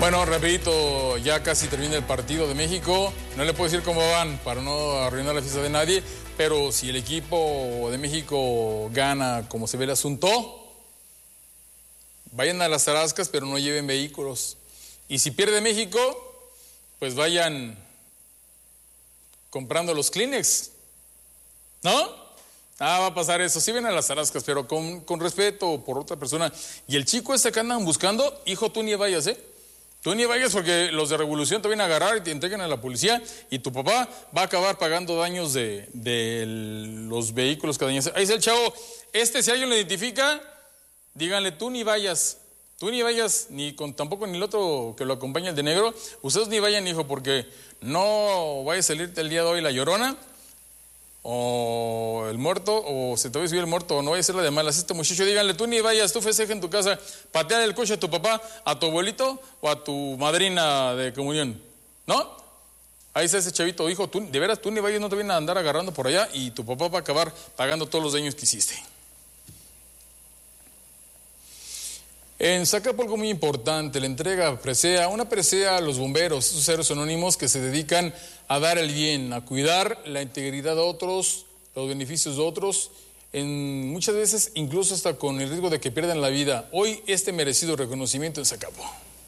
Bueno, rapidito, ya casi termina el partido de México. No le puedo decir cómo van para no arruinar la fiesta de nadie, pero si el equipo de México gana como se ve el asunto, vayan a las Tarascas, pero no lleven vehículos. Y si pierde México, pues vayan comprando los Kleenex, ¿no? Va a pasar eso. Sí ven a las Tarascas, pero con respeto por otra persona. Y el chico ese que andan buscando, hijo, tú ni vayas, ¿eh? Tú ni vayas porque los de Revolución te vienen a agarrar y te entregan a la policía y tu papá va a acabar pagando daños de los vehículos que dañan. Ahí está el chavo. Si alguien lo identifica, díganle, tú ni vayas, tampoco ni el otro que lo acompaña, el de negro. Ustedes ni vayan, hijo, porque no vaya a salirte el día de hoy la llorona o el muerto, o se te va a subir el muerto, o no vaya a ser la de malas. Este muchacho, díganle, tú ni vayas, tú festeja en tu casa, patea el coche a tu papá, a tu abuelito o a tu madrina de comunión, ¿no? Ahí está ese chavito, hijo, tú, de veras, tú ni vayas, no te vienen a andar agarrando por allá y tu papá va a acabar pagando todos los daños que hiciste. En Zacapu algo muy importante, la entrega presea, una presea a los bomberos, esos héroes anónimos que se dedican a dar el bien, a cuidar la integridad de otros, los beneficios de otros, muchas veces incluso hasta con el riesgo de que pierdan la vida. Hoy este merecido reconocimiento en Zacapu.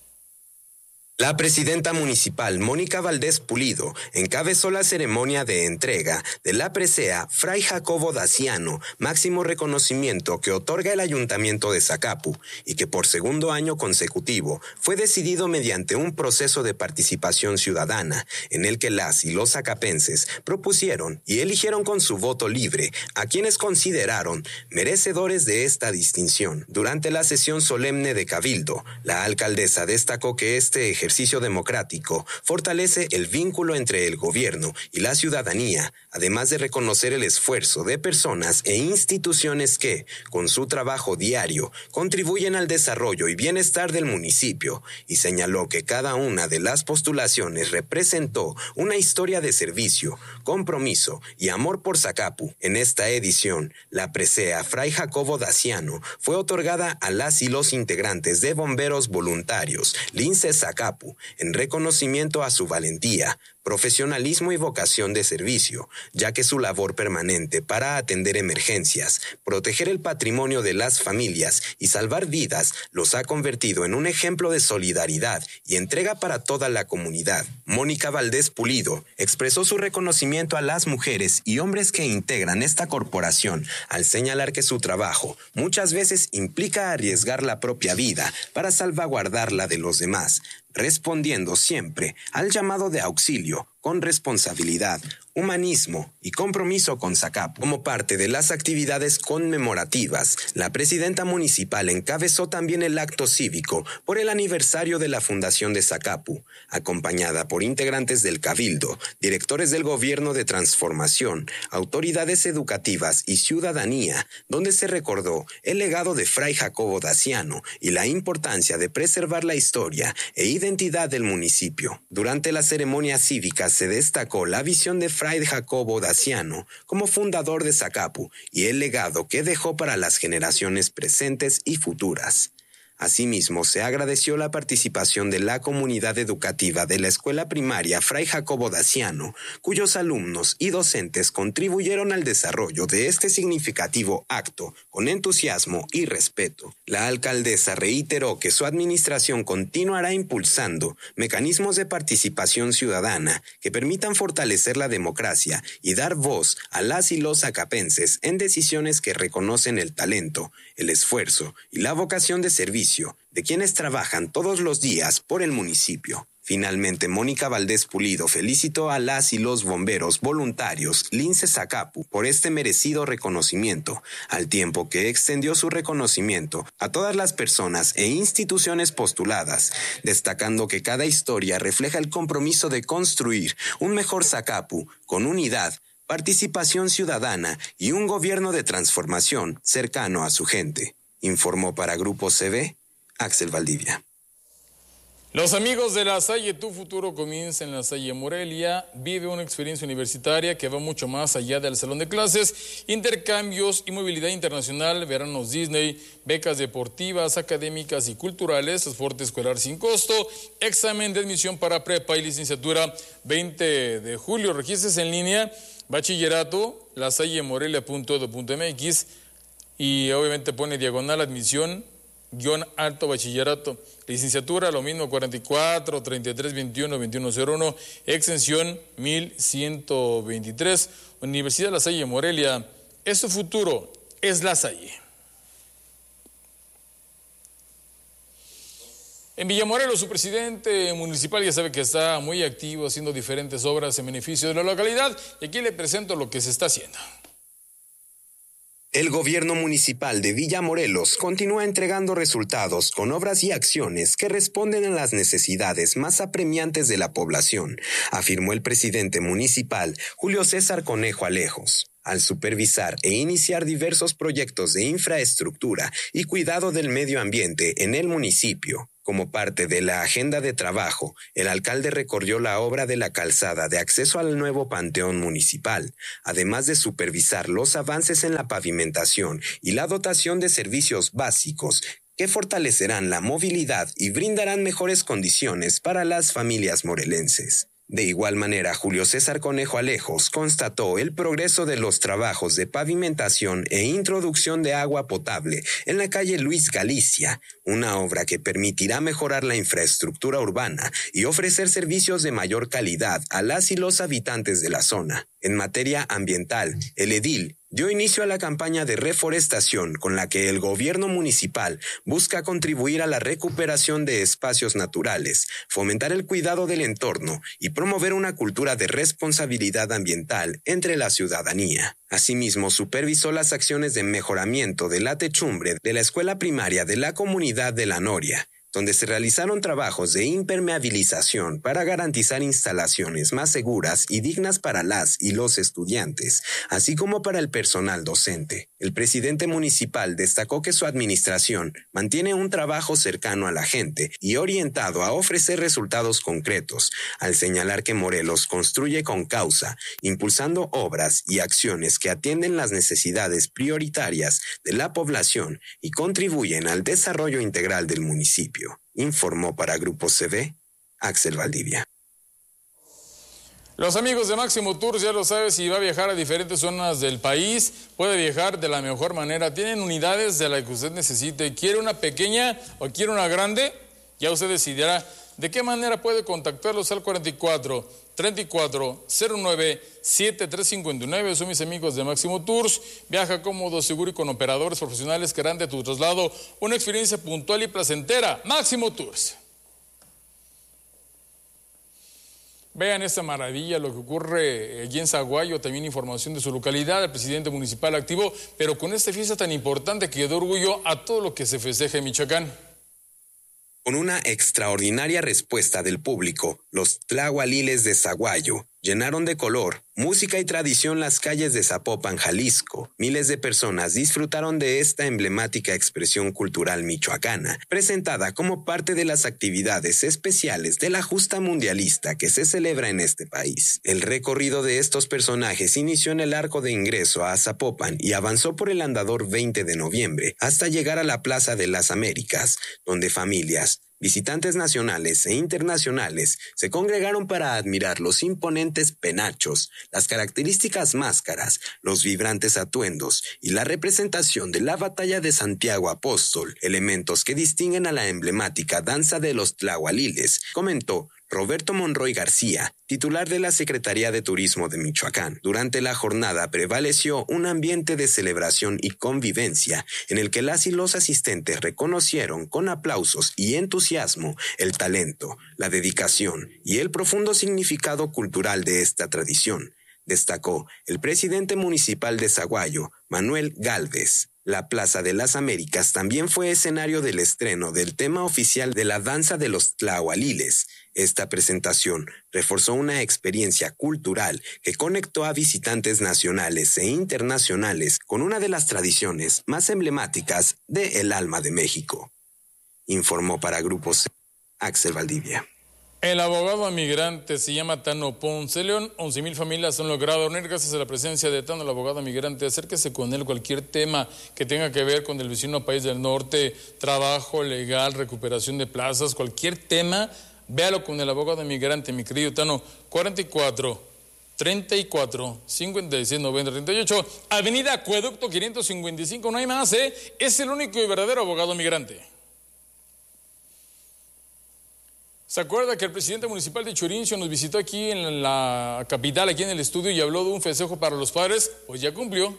La presidenta municipal, Mónica Valdés Pulido, encabezó la ceremonia de entrega de la presea Fray Jacobo Daciano, máximo reconocimiento que otorga el Ayuntamiento de Zacapu y que por segundo año consecutivo fue decidido mediante un proceso de participación ciudadana en el que las y los zacapenses propusieron y eligieron con su voto libre a quienes consideraron merecedores de esta distinción. Durante la sesión solemne de Cabildo, la alcaldesa destacó que este ejercicio democrático fortalece el vínculo entre el gobierno y la ciudadanía, además de reconocer el esfuerzo de personas e instituciones que, con su trabajo diario, contribuyen al desarrollo y bienestar del municipio, y señaló que cada una de las postulaciones representó una historia de servicio, compromiso y amor por Zacapu. En esta edición, la presea Fray Jacobo Daciano fue otorgada a las y los integrantes de Bomberos Voluntarios Lince Zacapu, en reconocimiento a su valentía, profesionalismo y vocación de servicio, ya que su labor permanente para atender emergencias, proteger el patrimonio de las familias y salvar vidas los ha convertido en un ejemplo de solidaridad y entrega para toda la comunidad. Mónica Valdés Pulido expresó su reconocimiento a las mujeres y hombres que integran esta corporación al señalar que su trabajo muchas veces implica arriesgar la propia vida para salvaguardar la de los demás, respondiendo siempre al llamado de auxilio con responsabilidad, humanismo y compromiso con Zacapu. Como parte de las actividades conmemorativas, la presidenta municipal encabezó también el acto cívico por el aniversario de la fundación de Zacapu, acompañada por integrantes del Cabildo, directores del Gobierno de Transformación, autoridades educativas y ciudadanía, donde se recordó el legado de Fray Jacobo Daciano y la importancia de preservar la historia e identidad del municipio. Durante la ceremonia cívica se destacó la visión de Fray Jacobo Daciano como fundador de Zacapu y el legado que dejó para las generaciones presentes y futuras. Asimismo, se agradeció la participación de la comunidad educativa de la escuela primaria Fray Jacobo Daciano, cuyos alumnos y docentes contribuyeron al desarrollo de este significativo acto con entusiasmo y respeto. La alcaldesa reiteró que su administración continuará impulsando mecanismos de participación ciudadana que permitan fortalecer la democracia y dar voz a las y los zacapenses en decisiones que reconocen el talento, el esfuerzo y la vocación de servicio de quienes trabajan todos los días por el municipio. Finalmente, Mónica Valdés Pulido felicitó a las y los bomberos voluntarios Lince Zacapu por este merecido reconocimiento, al tiempo que extendió su reconocimiento a todas las personas e instituciones postuladas, destacando que cada historia refleja el compromiso de construir un mejor Zacapu con unidad, participación ciudadana y un gobierno de transformación cercano a su gente. Informó para Grupo CB, Axel Valdivia. Los amigos de La Salle, tu futuro comienza en La Salle Morelia. Vive una experiencia universitaria que va mucho más allá del salón de clases, intercambios y movilidad internacional, veranos Disney, becas deportivas, académicas y culturales, transporte escolar sin costo, examen de admisión para prepa y licenciatura 20 de julio. Regístrese en línea, bachillerato, lasallemorelia.edu.mx y obviamente pone diagonal admisión, _alto bachillerato. Licenciatura, lo mismo, 44 33 21 2101, extensión 1123. Universidad La Salle Morelia, es su futuro, es La Salle. En Villamorelos, su presidente municipal ya sabe que está muy activo haciendo diferentes obras en beneficio de la localidad, y aquí le presento lo que se está haciendo. El gobierno municipal de Villamorelos continúa entregando resultados con obras y acciones que responden a las necesidades más apremiantes de la población, afirmó el presidente municipal Julio César Conejo Alejos, al supervisar e iniciar diversos proyectos de infraestructura y cuidado del medio ambiente en el municipio. Como parte de la agenda de trabajo, el alcalde recorrió la obra de la calzada de acceso al nuevo panteón municipal, además de supervisar los avances en la pavimentación y la dotación de servicios básicos que fortalecerán la movilidad y brindarán mejores condiciones para las familias morelenses. De igual manera, Julio César Conejo Alejos constató el progreso de los trabajos de pavimentación e introducción de agua potable en la calle Luis Galicia, una obra que permitirá mejorar la infraestructura urbana y ofrecer servicios de mayor calidad a las y los habitantes de la zona. En materia ambiental, el edil dio inicio a la campaña de reforestación con la que el gobierno municipal busca contribuir a la recuperación de espacios naturales, fomentar el cuidado del entorno y promover una cultura de responsabilidad ambiental entre la ciudadanía. Asimismo, supervisó las acciones de mejoramiento de la techumbre de la escuela primaria de la comunidad de La Noria, donde se realizaron trabajos de impermeabilización para garantizar instalaciones más seguras y dignas para las y los estudiantes, así como para el personal docente. El presidente municipal destacó que su administración mantiene un trabajo cercano a la gente y orientado a ofrecer resultados concretos, al señalar que Morelos construye con causa, impulsando obras y acciones que atienden las necesidades prioritarias de la población y contribuyen al desarrollo integral del municipio. Informó para Grupo CV, Axel Valdivia. Los amigos de Máximo Tours, ya lo sabe, si va a viajar a diferentes zonas del país, puede viajar de la mejor manera. Tienen unidades de la que usted necesite. ¿Quiere una pequeña o quiere una grande? Ya usted decidirá de qué manera puede contactarlos al 44 34 09 7359. Son mis amigos de Máximo Tours. Viaja cómodo, seguro y con operadores profesionales que harán de tu traslado una experiencia puntual y placentera. Máximo Tours. Vean esta maravilla, lo que ocurre allí en Saguayo, también información de su localidad. El presidente municipal activo, pero con esta fiesta tan importante que da orgullo a todo lo que se festeja en Michoacán. Con una extraordinaria respuesta del público, los tlahualiles de Saguayo llenaron de color, música y tradición las calles de Zapopan, Jalisco. Miles de personas disfrutaron de esta emblemática expresión cultural michoacana, presentada como parte de las actividades especiales de la justa mundialista que se celebra en este país. El recorrido de estos personajes inició en el arco de ingreso a Zapopan y avanzó por el andador 20 de noviembre hasta llegar a la Plaza de las Américas, donde familias, visitantes nacionales e internacionales se congregaron para admirar los imponentes penachos, las características máscaras, los vibrantes atuendos y la representación de la batalla de Santiago Apóstol, elementos que distinguen a la emblemática danza de los tlahualiles, comentó Roberto Monroy García, titular de la Secretaría de Turismo de Michoacán. Durante la jornada prevaleció un ambiente de celebración y convivencia en el que las y los asistentes reconocieron con aplausos y entusiasmo el talento, la dedicación y el profundo significado cultural de esta tradición, destacó el presidente municipal de Saguayo, Manuel Gálvez. La Plaza de las Américas también fue escenario del estreno del tema oficial de la danza de los tlahualiles. Esta presentación reforzó una experiencia cultural que conectó a visitantes nacionales e internacionales con una de las tradiciones más emblemáticas de El Alma de México. Informó para Grupo C, Axel Valdivia. El abogado migrante se llama Tano Ponce León. 11,000 familias han logrado unir gracias a la presencia de Tano, el abogado migrante. Acérquese con él cualquier tema que tenga que ver con el vecino país del norte, trabajo legal, recuperación de plazas, cualquier tema, véalo con el abogado migrante, mi querido Tano. 44 34 56 90 38, Avenida Acueducto 555, no hay más, es el único y verdadero abogado migrante. ¿Se acuerda que el presidente municipal de Churincio nos visitó aquí en la capital, aquí en el estudio, y habló de un festejo para los padres? Pues ya cumplió.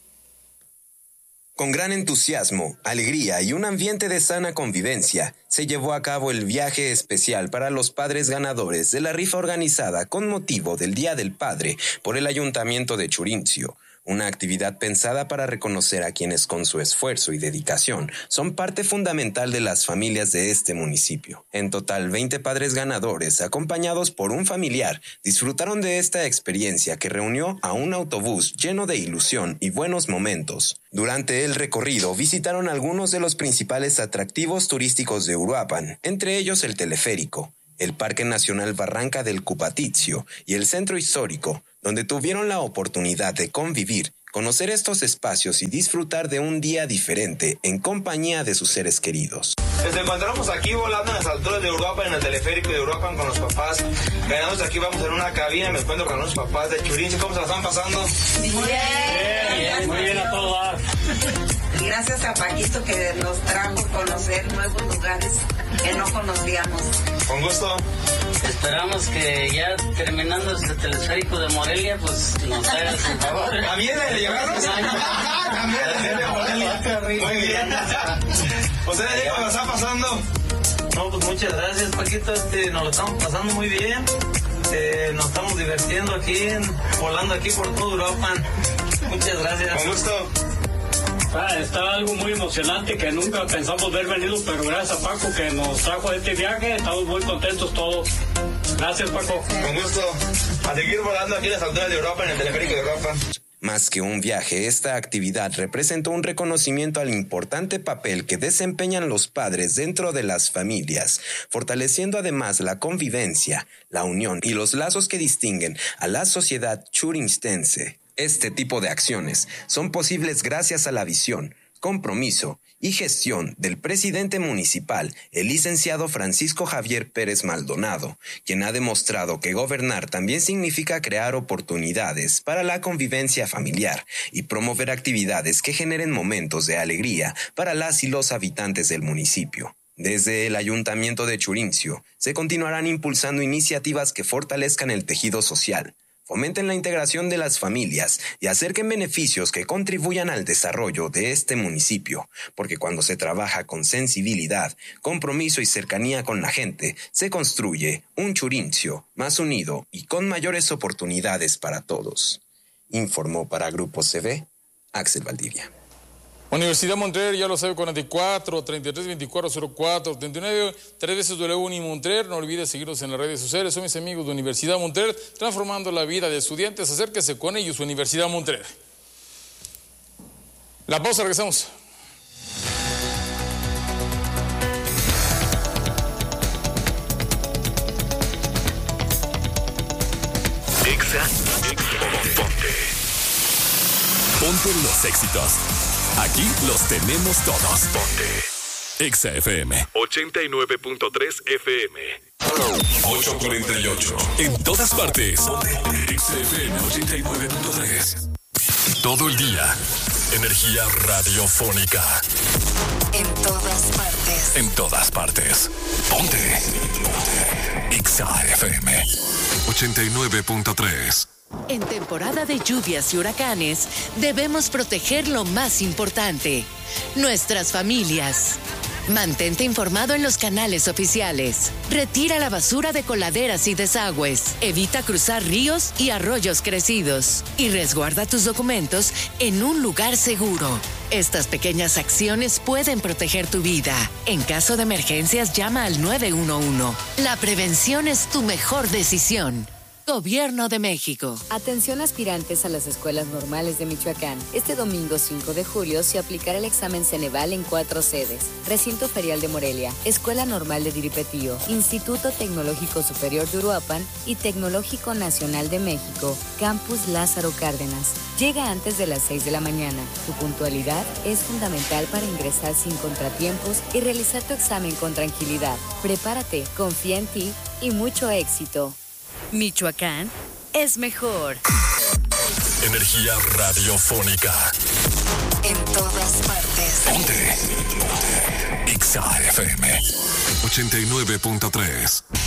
Con gran entusiasmo, alegría y un ambiente de sana convivencia, se llevó a cabo el viaje especial para los padres ganadores de la rifa organizada con motivo del Día del Padre por el Ayuntamiento de Churincio. Una actividad pensada para reconocer a quienes con su esfuerzo y dedicación son parte fundamental de las familias de este municipio. En total, 20 padres ganadores, acompañados por un familiar, disfrutaron de esta experiencia que reunió a un autobús lleno de ilusión y buenos momentos. Durante el recorrido visitaron algunos de los principales atractivos turísticos de Uruapan, entre ellos el teleférico, el Parque Nacional Barranca del Cupatizio y el Centro Histórico, donde tuvieron la oportunidad de convivir, conocer estos espacios y disfrutar de un día diferente en compañía de sus seres queridos. Nos encontramos aquí volando en las alturas de Uruapan, en el teleférico de Uruapan con los papás. Ganamos aquí, vamos en una cabina, me encuentro con los papás de Churincio. ¿Cómo se la están pasando? Bien, muy bien a todos. Gracias a Paquito que nos trajo a conocer nuevos lugares que no conocíamos. Con gusto. Esperamos que ya terminando este teleférico de Morelia, pues nos hagas un favor. ¿También le llegaron? También de Morelia. Muy bien. ¿Ustedes cómo la están pasando? No, pues muchas gracias, Paquito. Nos lo estamos pasando muy bien. Nos estamos divirtiendo aquí, volando aquí por todo Uruapan. Muchas gracias. Con gusto. Está algo muy emocionante que nunca pensamos ver venido, pero gracias a Paco que nos trajo este viaje, estamos muy contentos todos. Gracias, Paco. Con gusto. A seguir volando aquí en las alturas de Europa, en el teleférico de Europa. Más que un viaje, esta actividad representó un reconocimiento al importante papel que desempeñan los padres dentro de las familias, fortaleciendo además la convivencia, la unión y los lazos que distinguen a la sociedad churinstense. Este tipo de acciones son posibles gracias a la visión, compromiso y gestión del presidente municipal, el licenciado Francisco Javier Pérez Maldonado, quien ha demostrado que gobernar también significa crear oportunidades para la convivencia familiar y promover actividades que generen momentos de alegría para las y los habitantes del municipio. Desde el Ayuntamiento de Churincio se continuarán impulsando iniciativas que fortalezcan el tejido social, fomenten la integración de las familias y acerquen beneficios que contribuyan al desarrollo de este municipio, porque cuando se trabaja con sensibilidad, compromiso y cercanía con la gente, se construye un Churincio más unido y con mayores oportunidades para todos. Informó para Grupo CV, Axel Valdivia. Universidad Montreal, ya lo sabe, 44 33 24 04 39, 3 veces W Montreal. No olvide seguirnos en las redes sociales. Son mis amigos de Universidad Montreal, transformando la vida de estudiantes. Acérquese con ellos, Universidad Montreal. La pausa, regresamos. Ponte los éxitos. Aquí los tenemos todos. Ponte Exa FM 89.3 FM 848. En todas partes. Ponte Exa FM 89.3. Todo el día. Energía radiofónica. En todas partes. En todas partes. Ponte Exa FM 89.3. En temporada de lluvias y huracanes, debemos proteger lo más importante, nuestras familias. Mantente informado en los canales oficiales. Retira la basura de coladeras y desagües. Evita cruzar ríos y arroyos crecidos. Y resguarda tus documentos en un lugar seguro. Estas pequeñas acciones pueden proteger tu vida. En caso de emergencias, llama al 911. La prevención es tu mejor decisión. Gobierno de México. Atención aspirantes a las escuelas normales de Michoacán. Este domingo 5 de julio se aplicará el examen Ceneval en 4 sedes. Recinto Ferial de Morelia, Escuela Normal de Diripetío, Instituto Tecnológico Superior de Uruapan y Tecnológico Nacional de México, Campus Lázaro Cárdenas. Llega antes de las 6 de la mañana. Tu puntualidad es fundamental para ingresar sin contratiempos y realizar tu examen con tranquilidad. Prepárate, confía en ti y mucho éxito. Michoacán es mejor. Energía radiofónica. En todas partes. Ponte. Exa FM 89.3.